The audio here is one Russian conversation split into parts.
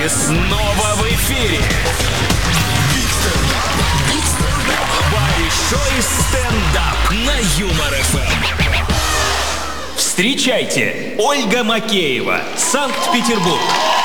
И снова в эфире большой стендап на Юмор ФМ. Встречайте, Ольга Макеева, Санкт-Петербург.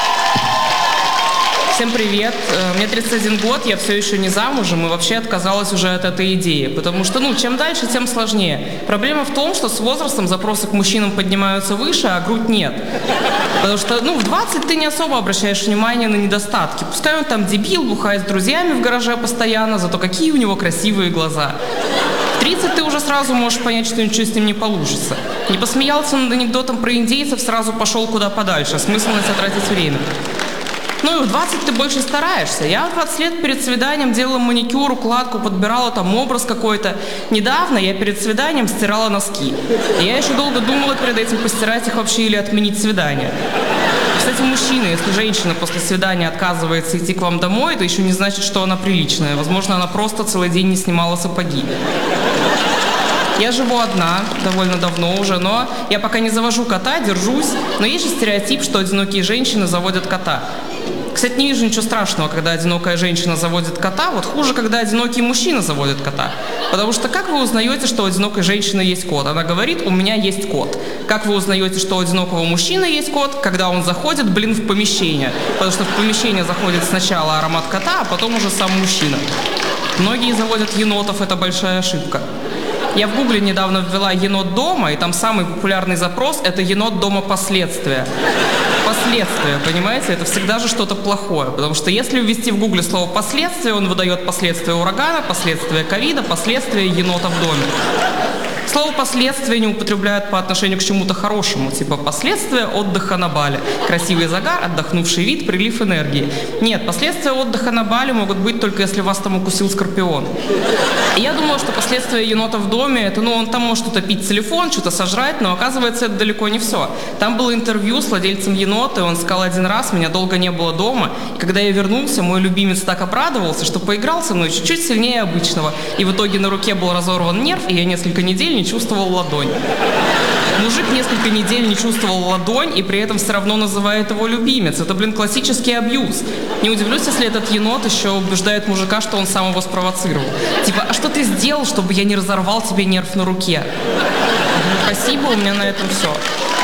Всем привет, мне 31 год, я все еще не замужем и вообще отказалась уже от этой идеи, потому что, чем дальше, тем сложнее. Проблема в том, что с возрастом запросы к мужчинам поднимаются выше, а грудь нет. Потому что, в 20 ты не особо обращаешь внимание на недостатки. Пускай он там дебил, бухает с друзьями в гараже постоянно, зато какие у него красивые глаза. В 30 ты уже сразу можешь понять, что ничего с ним не получится. Не посмеялся над анекдотом про индейцев, сразу пошел куда подальше, смысл на себя тратить время. И в 20 ты больше стараешься. Я в 20 лет перед свиданием делала маникюр, укладку, подбирала там образ какой-то. Недавно я перед свиданием стирала носки. И я еще долго думала перед этим, постирать их вообще или отменить свидание. Кстати, мужчины, если женщина после свидания отказывается идти к вам домой, это еще не значит, что она приличная. Возможно, она просто целый день не снимала сапоги. Я живу одна, довольно давно уже, но я пока не завожу кота, держусь. Но есть же стереотип, что одинокие женщины заводят кота. Кстати, не вижу ничего страшного, когда одинокая женщина заводит кота, вот хуже, когда одинокий мужчина заводит кота. Потому что как вы узнаете, что у одинокой женщины есть кот? Она говорит, у меня есть кот. Как вы узнаете, что у одинокого мужчины есть кот? Когда он заходит, в помещение. Потому что в помещение заходит сначала аромат кота, а потом уже сам мужчина. Многие заводят енотов, это большая ошибка. Я в Гугле недавно ввела «енот дома», и там самый популярный запрос – это «енот дома последствия». Последствия, понимаете? Это всегда же что-то плохое. Потому что если ввести в Гугле слово «последствия», он выдает последствия урагана, последствия ковида, последствия енота в доме. Слово «последствия» не употребляют по отношению к чему-то хорошему, типа «последствия отдыха на Бали». Красивый загар, отдохнувший вид, прилив энергии. Нет, последствия отдыха на Бали могут быть только если вас там укусил скорпион. И я думала, что последствия енота в доме, это, он там может утопить телефон, что-то сожрать, но оказывается, это далеко не все. Там было интервью с владельцем енота, и он сказал: один раз меня долго не было дома, и когда я вернулся, мой любимец так обрадовался, что поиграл со мной чуть-чуть сильнее обычного, и в итоге на руке был разорван нерв, и я несколько недель не чувствовал ладонь. Мужик несколько недель не чувствовал ладонь и при этом все равно называет его любимец. Это, классический абьюз. Не удивлюсь, если этот енот еще убеждает мужика, что он сам его спровоцировал. Типа, а что ты сделал, чтобы я не разорвал тебе нерв на руке? Спасибо, у меня на этом все.